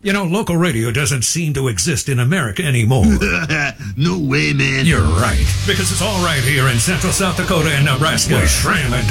You know, local radio doesn't seem to exist in America anymore. No way, man. You're right. Because it's all right here in Central South Dakota and Nebraska. We slam it